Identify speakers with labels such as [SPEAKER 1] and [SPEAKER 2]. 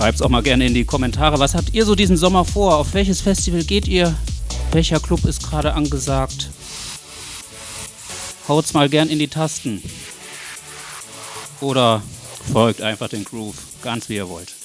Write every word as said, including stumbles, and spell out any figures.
[SPEAKER 1] Schreibt's auch mal gerne in die Kommentare. Was habt ihr so diesen Sommer vor? Auf welches Festival geht ihr? Welcher Club ist gerade angesagt? Haut's mal gern in die Tasten. Oder folgt einfach den Groove, ganz wie ihr wollt.